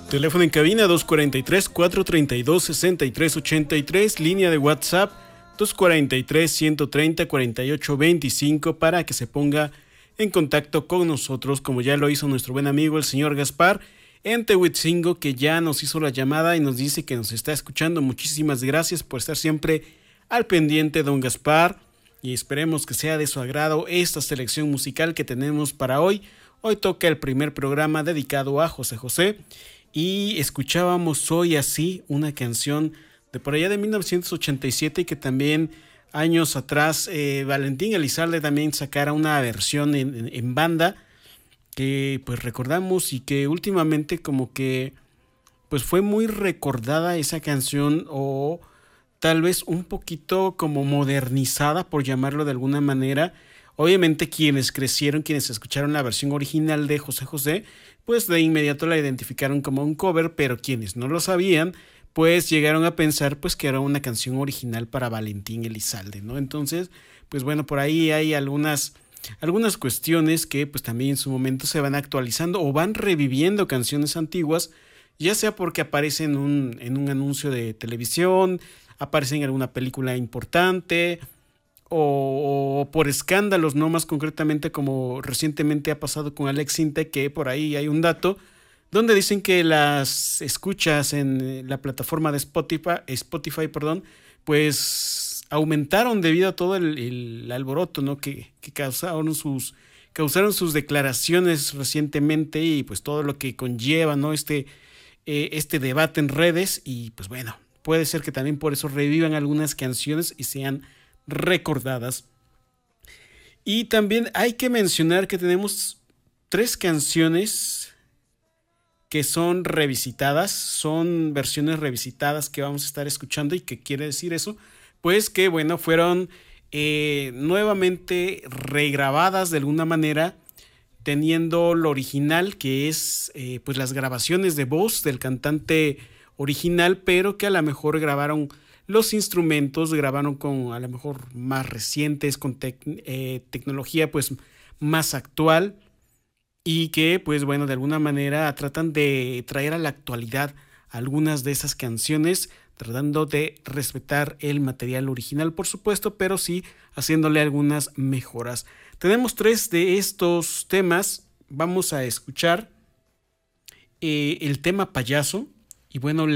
Teléfono en cabina 243-432-6383, línea de WhatsApp 243-130-4825 para que se ponga en contacto con nosotros, como ya lo hizo nuestro buen amigo el señor Gaspar en Tehuitzingo, que ya nos hizo la llamada y nos dice que nos está escuchando. Muchísimas gracias por estar siempre al pendiente, don Gaspar, y esperemos que sea de su agrado esta selección musical que tenemos para hoy. Hoy toca el primer programa dedicado a José José y escuchábamos Hoy Así, una canción de por allá de 1987 y que también años atrás Valentín Elizalde también sacara una versión en banda que pues recordamos y que últimamente como que pues fue muy recordada esa canción, o tal vez un poquito como modernizada, por llamarlo de alguna manera. Obviamente quienes crecieron, quienes escucharon la versión original de José José, pues de inmediato la identificaron como un cover, pero quienes no lo sabían, pues llegaron a pensar pues que era una canción original para Valentín Elizalde, ¿no? Entonces, pues bueno, por ahí hay algunas cuestiones que pues también en su momento se van actualizando o van reviviendo canciones antiguas, ya sea porque aparece en un anuncio de televisión, aparece en alguna película importante, o por escándalos, no más concretamente como recientemente ha pasado con Alex Sintek, que por ahí hay un dato donde dicen que las escuchas en la plataforma de Spotify, pues aumentaron debido a todo el alboroto, ¿no? que causaron sus declaraciones recientemente y pues todo lo que conlleva, ¿no? este debate en redes, y pues bueno, puede ser que también por eso revivan algunas canciones y sean recordadas. Y también hay que mencionar que tenemos 3 canciones que son revisitadas, son versiones revisitadas que vamos a estar escuchando. ¿Y qué quiere decir eso? Pues que bueno, fueron nuevamente regrabadas de alguna manera, teniendo lo original, que es pues las grabaciones de voz del cantante original, pero que a lo mejor grabaron los instrumentos, grabaron con a lo mejor más recientes, con tecnología pues más actual, y que pues bueno, de alguna manera tratan de traer a la actualidad algunas de esas canciones, tratando de respetar el material original, por supuesto, pero sí haciéndole algunas mejoras. Tenemos 3 de estos temas. Vamos a escuchar el tema Payaso, y bueno,